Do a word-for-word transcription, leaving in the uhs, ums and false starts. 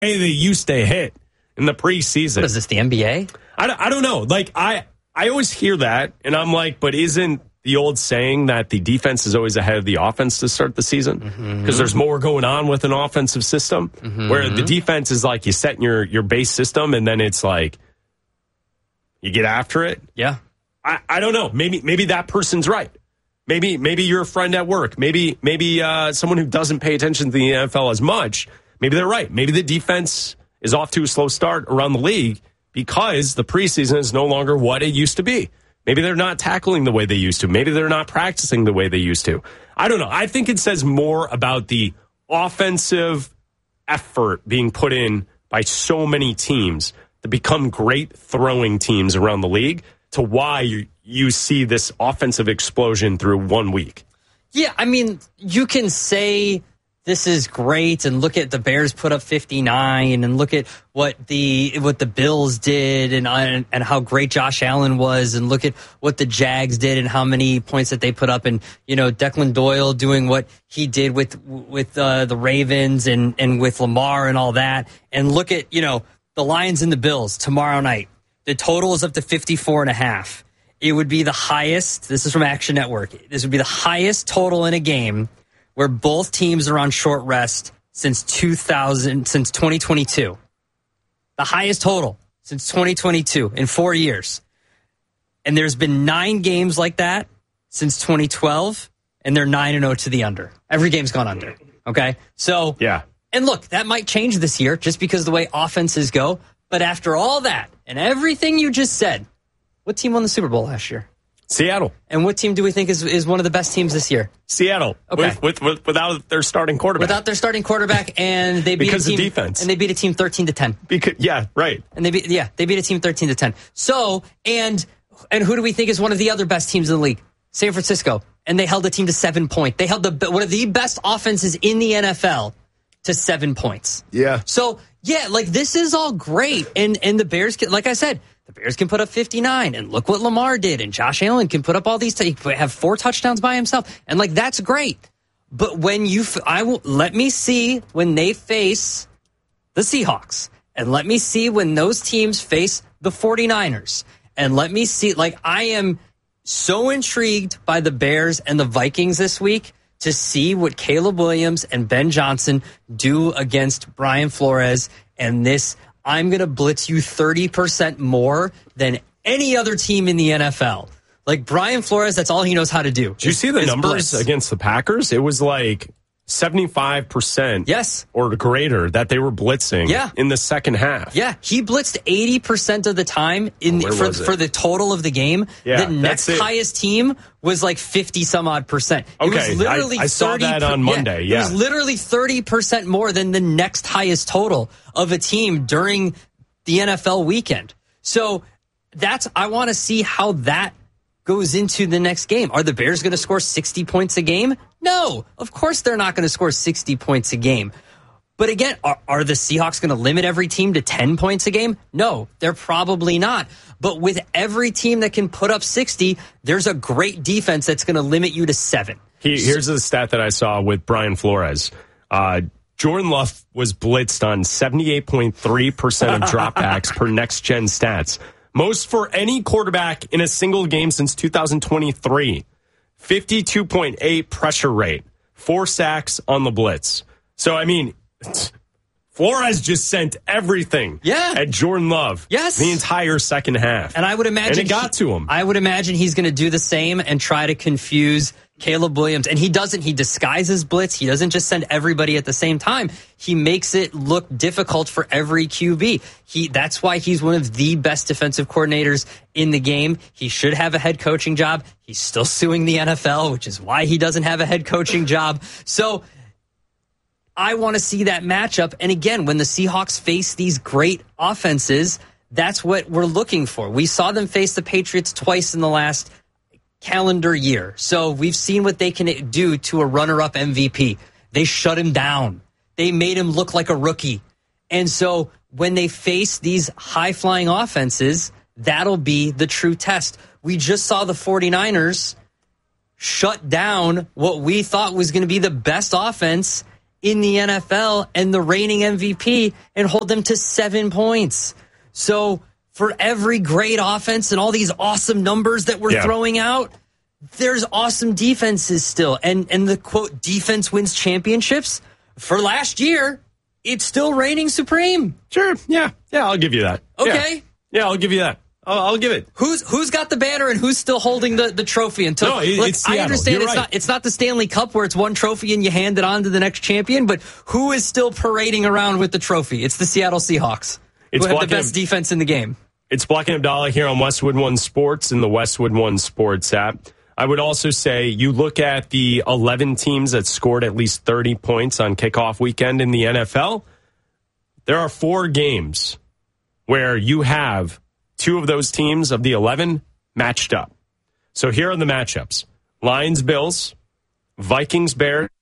they used to hit in the preseason. What is this, the N B A? I, I don't know. Like, I, I always hear that, and I'm like, but isn't the old saying that the defense is always ahead of the offense to start the season? Because mm-hmm. there's more going on with an offensive system, mm-hmm. where the defense is like you set in your, your base system, and then it's like you get after it. Yeah. I, I don't know. Maybe maybe that person's right. Maybe maybe you're a friend at work. Maybe maybe uh, someone who doesn't pay attention to the N F L as much. Maybe they're right. Maybe the defense is off to a slow start around the league because the preseason is no longer what it used to be. Maybe they're not tackling the way they used to. Maybe they're not practicing the way they used to. I don't know. I think it says more about the offensive effort being put in by so many teams to become great throwing teams around the league to why you, you see this offensive explosion through one week. Yeah, I mean, you can say this is great, and look at the Bears put up fifty-nine, and look at what the what the Bills did, and and, and how great Josh Allen was, and look at what the Jags did, and how many points that they put up, and you know Declan Doyle doing what he did with with uh, the Ravens and and with Lamar and all that, and look at you know the Lions and the Bills tomorrow night. The total is up to fifty-four and a half. It would be the highest. This is from Action Network. This would be the highest total in a game where both teams are on short rest since two thousand, since twenty twenty-two. The highest total since twenty twenty-two in four years. And there's been nine games like that since twenty twelve, and they're nine and oh to the under. Every game's gone under. Okay? So, yeah. And look, that might change this year just because of the way offenses go. But after all that and everything you just said, what team won the Super Bowl last year? Seattle. And what team do we think is, is one of the best teams this year? Seattle. Okay. With, with, with, without their starting quarterback. Without their starting quarterback, and they beat because a team, of defense. And they beat a team thirteen to ten. Because yeah, right. And they beat yeah, they beat a team thirteen to ten. So, and and who do we think is one of the other best teams in the league? San Francisco. And they held a team to seven points. They held the one of the best offenses in the N F L to seven points. Yeah. So, yeah, like this is all great. And and the Bears can, like I said, the Bears can put up fifty-nine, and look what Lamar did, and Josh Allen can put up all these, t- have four touchdowns by himself, and like that's great. But when you, f- I will let me see when they face the Seahawks, and let me see when those teams face the 49ers, and let me see, like I am so intrigued by the Bears and the Vikings this week to see what Caleb Williams and Ben Johnson do against Brian Flores and this. I'm going to blitz you thirty percent more than any other team in the N F L. Like Brian Flores, that's all he knows how to do. Did you see the numbers blitz. against the Packers? It was like seventy-five percent yes. or greater that they were blitzing yeah. in the second half. Yeah, he blitzed eighty percent of the time in oh, for, for the total of the game. Yeah, the next highest team was like fifty some odd percent. It okay, was literally I, I saw thirty that on Monday. Yeah, yeah. It was literally thirty percent more than the next highest total of a team during the N F L weekend. So that's, I want to see how that goes into the next game. Are the Bears going to score sixty points a game? No, of course they're not going to score sixty points a game. But again, are, are the Seahawks going to limit every team to ten points a game? No, they're probably not. But with every team that can put up sixty, there's a great defense that's going to limit you to seven. He, here's the stat that I saw with Brian Flores. Uh, Jordan Love was blitzed on seventy-eight point three percent of dropbacks per Next Gen Stats. Most for any quarterback in a single game since two thousand twenty-three. fifty-two point eight pressure rate. Four sacks on the blitz. So, I mean, Flores just sent everything yeah. at Jordan Love. Yes. The entire second half. And I would imagine and it got he, to him. I would imagine he's going to do the same and try to confuse Caleb Williams. And he doesn't, he disguises blitz. He doesn't just send everybody at the same time. He makes it look difficult for every Q B. He, that's why he's one of the best defensive coordinators in the game. He should have a head coaching job. He's still suing the N F L, which is why he doesn't have a head coaching job. So I want to see that matchup. And again, when the Seahawks face these great offenses, that's what we're looking for. We saw them face the Patriots twice in the last calendar year. So we've seen what they can do to a runner-up M V P. They shut him down. They made him look like a rookie. And so when they face these high-flying offenses, that'll be the true test. We just saw the 49ers shut down what we thought was going to be the best offense in the N F L and the reigning M V P and hold them to seven points. So for every great offense and all these awesome numbers that we're yeah. throwing out, there's awesome defenses still. And, and the quote, defense wins championships for last year, it's still reigning supreme. Sure. Yeah. Yeah. I'll give you that. Okay. Yeah, yeah I'll give you that. I'll, I'll give it. Who's who's got the banner and who's still holding the, the trophy until? No, it, look, it's I Seattle. understand You're it's right. not it's not the Stanley Cup where it's one trophy and you hand it on to the next champion, but who is still parading around with the trophy? It's the Seattle Seahawks, It's who have the blocking best up- defense in the game. It's Black and Abdallah here on Westwood One Sports and the Westwood One Sports app. I would also say you look at the eleven teams that scored at least thirty points on kickoff weekend in the N F L. There are four games where you have two of those teams of the eleven matched up. So here are the matchups. Lions, Bills, Vikings, Bears,